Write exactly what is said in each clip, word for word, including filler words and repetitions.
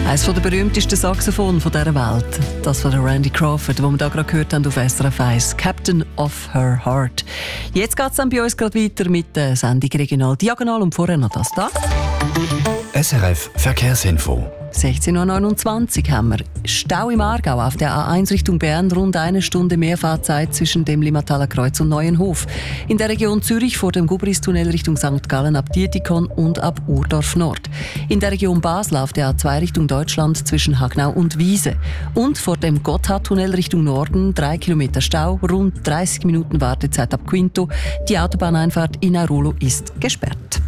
Eines der berühmtesten Saxophone dieser Welt. Das von Randy Crawford, das wir hier gerade gehört haben auf S R F eins. Captain of Her Heart. Jetzt geht es dann bei uns gerade weiter mit der Sendung Regional Diagonal und vorher noch das da. S R F Verkehrsinfo. sechzehn Uhr neunundzwanzig haben wir Stau im Aargau auf der A eins Richtung Bern, rund eine Stunde Mehrfahrzeit zwischen dem Limmataler Kreuz und Neuenhof. In der Region Zürich vor dem Gubristunnel Richtung Sankt Gallen ab Dietikon und ab Urdorf Nord. In der Region Basel auf der A zwei Richtung Deutschland zwischen Hagnau und Wiese. Und vor dem Gotthardtunnel Richtung Norden drei Kilometer Stau, rund dreißig Minuten Wartezeit ab Quinto. Die Autobahneinfahrt in Airolo ist gesperrt.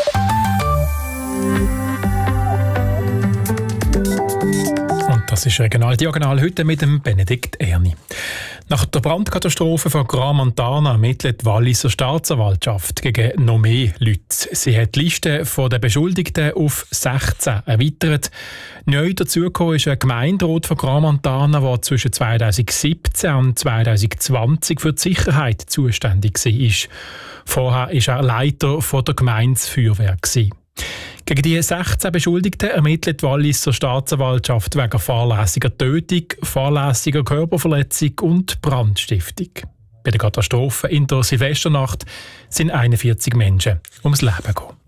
Das ist Regional Diagonal heute mit dem Benedikt Erni. Nach der Brandkatastrophe von Gran Montana ermittelt die Walliser Staatsanwaltschaft gegen noch mehr Leute. Sie hat die Liste der Beschuldigten auf sechzehn erweitert. Neu dazugekommen ist ein Gemeinderat von Gran Montana, der zwischen zweitausendsiebzehn und zweitausendzwanzig für die Sicherheit zuständig war. Vorher war er Leiter der Gemeindefeuerwehr. Gegen die sechzehn Beschuldigten ermittelt die Walliser Staatsanwaltschaft wegen fahrlässiger Tötung, fahrlässiger Körperverletzung und Brandstiftung. Bei der Katastrophe in der Silvesternacht sind einundvierzig Menschen ums Leben gekommen.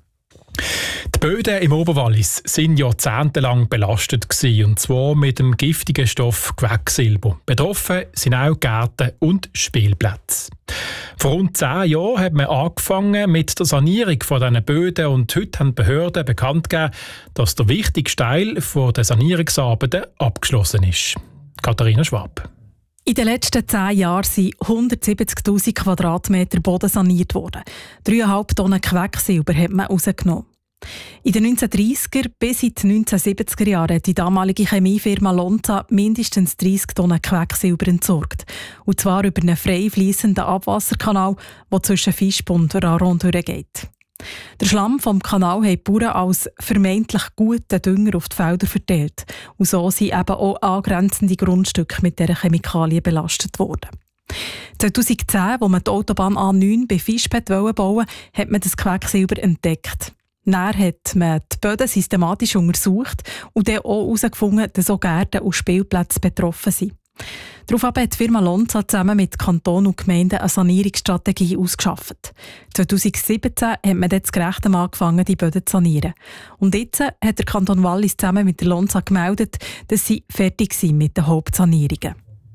Die Böden im Oberwallis waren jahrzehntelang belastet gewesen, und zwar mit dem giftigen Stoff Quecksilber. Betroffen sind auch Gärten und Spielplätze. Vor rund zehn Jahren hat man angefangen mit der Sanierung dieser Böden, und heute haben die Behörden bekannt gegeben, dass der wichtigste Teil der Sanierungsarbeiten abgeschlossen ist. Katharina Schwab. In den letzten zehn Jahren sind hundertsiebzigtausend Quadratmeter Boden saniert worden. dreieinhalb Tonnen Quecksilber hat man rausgenommen. In den neunzehnhundertdreissiger bis in die neunzehnhundertsiebziger Jahren hat die damalige Chemiefirma Lonza mindestens dreißig Tonnen Quecksilber entsorgt. Und zwar über einen frei fließenden Abwasserkanal, der zwischen Visp und Raron durchgeht. Der Schlamm vom Kanal haben die Bauern als vermeintlich guten Dünger auf die Felder verteilt. Und so sind eben auch angrenzende Grundstücke mit dieser Chemikalien belastet worden. zweitausendzehn, als man die Autobahn A neun bei Visp bauen wollte, hat man das Quecksilber entdeckt. Dann hat man die Böden systematisch untersucht und dann auch herausgefunden, dass auch Gärten und Spielplätze betroffen sind. Daraufhin hat die Firma Lonza zusammen mit Kanton und Gemeinden eine Sanierungsstrategie ausgearbeitet. zweitausendsiebzehn hat man dann das Gerechte angefangen, die Böden zu sanieren. Und jetzt hat der Kanton Wallis zusammen mit der Lonza gemeldet, dass sie fertig sind mit den Hauptsanierungen.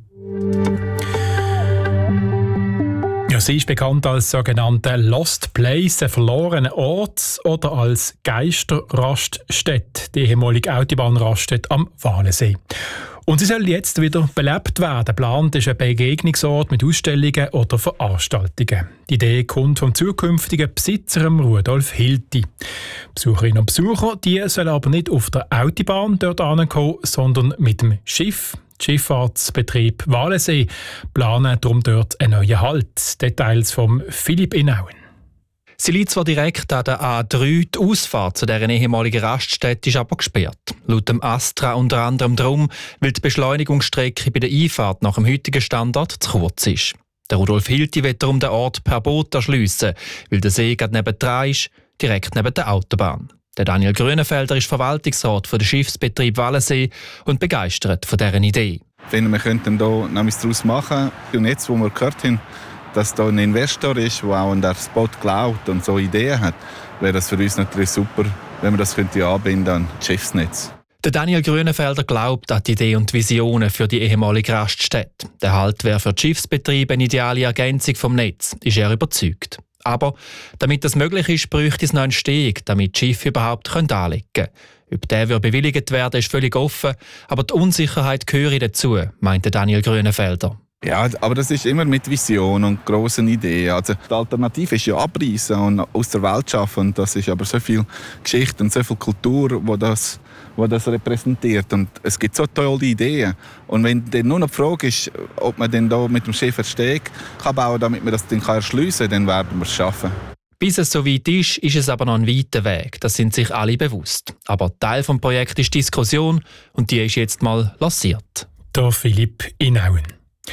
Ja, sie ist bekannt als sogenannte Lost Place, ein verlorener Ort, oder als Geisterraststätte, die ehemalige Autobahnraststätte am Walensee. Und sie soll jetzt wieder belebt werden. Geplant ist ein Begegnungsort mit Ausstellungen oder Veranstaltungen. Die Idee kommt vom zukünftigen Besitzer Rudolf Hilti. Besucherinnen und Besucher die sollen aber nicht auf der Autobahn dort ankommen, sondern mit dem Schiff. Schifffahrtsbetrieb Walensee planen darum dort einen neuen Halt. Details von Philipp Inauen. Sie liegt zwar direkt an der A drei, die Ausfahrt zu deren ehemaligen Raststätte ist aber gesperrt. Laut dem Astra unter anderem darum, weil die Beschleunigungsstrecke bei der Einfahrt nach dem heutigen Standard zu kurz ist. Der Rudolf Hilti will darum den Ort per Boot erschliessen, weil der See gerade nebendran ist, direkt neben der Autobahn. Der Daniel Grünenfelder ist Verwaltungsrat für den Schiffsbetrieb Walensee und begeistert von dieser Idee. Ich finde, wir könnten hier etwas daraus machen. Und jetzt, wo wir gehört haben, dass da ein Investor ist, der auch an den Spot glaubt und so Ideen hat, wäre das für uns natürlich super, wenn wir das könnte anbinden an das Schiffsnetz. Der Daniel Grünenfelder glaubt an die Ideen und Visionen für die ehemalige Raststätte. Der Halt wäre für die Schiffsbetriebe eine ideale Ergänzung vom Netz, ist er überzeugt. Aber damit das möglich ist, bräuchte es noch einen Steg, damit die Schiffe überhaupt anlegen können. Ob der bewilligt werden, ist völlig offen, aber die Unsicherheit gehöre dazu, meinte Daniel Grünenfelder. Ja, aber das ist immer mit Vision und grossen Ideen. Also die Alternative ist ja abreißen und aus der Welt schaffen. Und das ist aber so viel Geschichte und so viel Kultur, wo das, wo das repräsentiert. Und es gibt so tolle Ideen. Und wenn dann nur noch die Frage ist, ob man dann da mit dem Schiff einen Steg kann bauen kann, damit man das dann erschliessen kann, dann werden wir es schaffen. Bis es so weit ist, ist es aber noch ein weiter Weg. Das sind sich alle bewusst. Aber Teil des Projekts ist Diskussion und die ist jetzt mal lanciert. Der Philipp Inauen.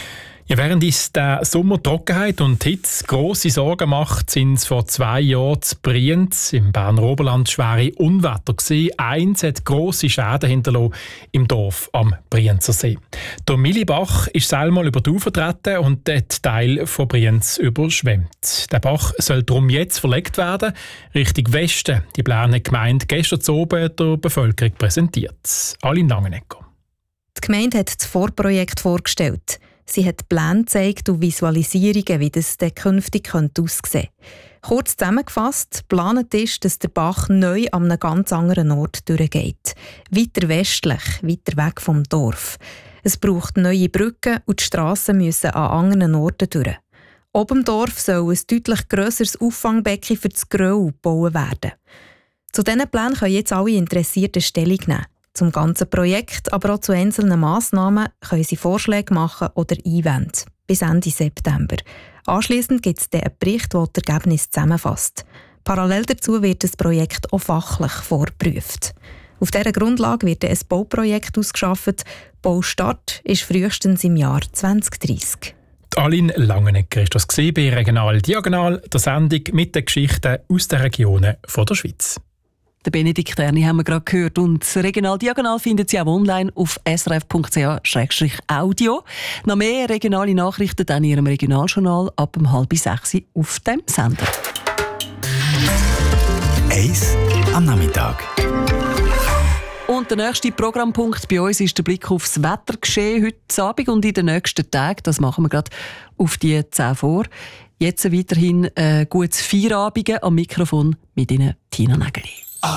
Ja, während uns der Sommer Trockenheit und Hitze grosse Sorgen macht, sind es vor zwei Jahren zu Brienz im Berner Oberland schwere Unwetter gewesen. Eins hat grosse Schäden hinterlassen im Dorf am Brienzer See. Der Millibach ist einmal über die Ufer getreten und den Teil von Brienz überschwemmt. Der Bach soll darum jetzt verlegt werden, Richtung Westen. Die Pläne hat die Gemeinde gestern oben der Bevölkerung präsentiert. Aline Langenegger. Die Gemeinde hat das Vorprojekt vorgestellt. Sie hat Pläne gezeigt und Visualisierungen, wie das dann künftig aussehen könnte. Kurz zusammengefasst, geplant ist, dass der Bach neu an einem ganz anderen Ort durchgeht. Weiter westlich, weiter weg vom Dorf. Es braucht neue Brücken und die Strassen müssen an anderen Orten durch. Oben im Dorf soll ein deutlich grösseres Auffangbecken für das Gröll gebaut werden. Zu diesen Plänen können jetzt alle Interessierten Stellung nehmen. Zum ganzen Projekt, aber auch zu einzelnen Massnahmen können Sie Vorschläge machen oder Einwände. Bis Ende September. Anschliessend gibt es dann einen Bericht, der das Ergebnis zusammenfasst. Parallel dazu wird das Projekt auch fachlich vorgeprüft. Auf dieser Grundlage wird ein Bauprojekt ausgeschafft. Baustart ist frühestens im Jahr zwanzig dreissig. Aline Langenegger ist das bei Regional Diagonal, der Sendung mit den Geschichten aus den Regionen der Schweiz. Der Benedikt Erni haben wir gerade gehört. Und das Regional Diagonal findet Sie auch online auf s r f punkt c h slash audio. Noch mehr regionale Nachrichten dann in Ihrem Regionaljournal ab um halb sechs auf dem Sender. Eis am Nachmittag. Und der nächste Programmpunkt bei uns ist der Blick aufs Wettergeschehen heute Abend und in den nächsten Tagen. Das machen wir gerade auf die zehn vor. Jetzt weiterhin ein gutes Feierabend am Mikrofon mit Ihnen, Tina Nägeli.